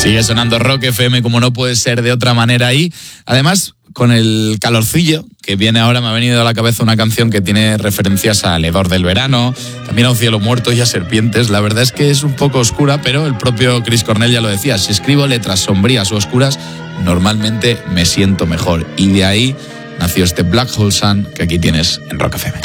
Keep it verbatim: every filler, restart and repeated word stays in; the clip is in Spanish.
Sigue sonando Rock F M como no puede ser de otra manera ahí. Además, con el calorcillo que viene ahora, me ha venido a la cabeza una canción que tiene referencias al hedor del verano, también a un cielo muerto y a serpientes. La verdad es que es un poco oscura, pero el propio Chris Cornell ya lo decía: si escribo letras sombrías o oscuras, normalmente me siento mejor. Y de ahí nació este Black Hole Sun que aquí tienes en Rock F M.